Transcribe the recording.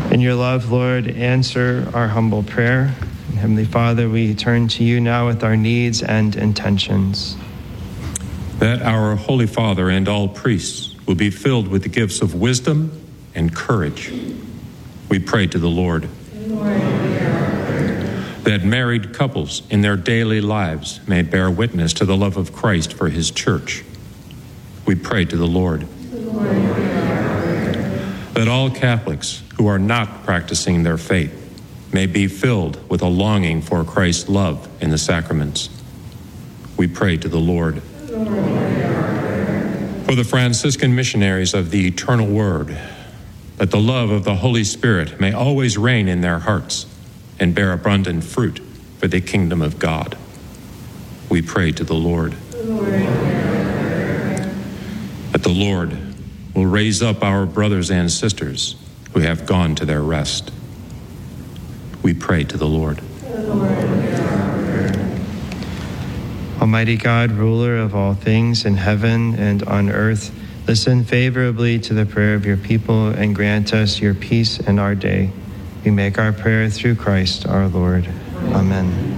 In your love, Lord, answer our humble prayer. Heavenly Father, we turn to you now with our needs and intentions. That our Holy Father and all priests will be filled with the gifts of wisdom and courage. We pray to the Lord. That married couples in their daily lives may bear witness to the love of Christ for his church. We pray to the Lord. That all Catholics who are not practicing their faith may be filled with a longing for Christ's love in the sacraments. We pray to the Lord. For the Franciscan missionaries of the Eternal Word, that the love of the Holy Spirit may always reign in their hearts and bear abundant fruit for the kingdom of God. We pray to the Lord. That the Lord will raise up our brothers and sisters who have gone to their rest. We pray to the Lord. Almighty God, ruler of all things in heaven and on earth, listen favorably to the prayer of your people and grant us your peace in our day. We make our prayer through Christ our Lord. Amen.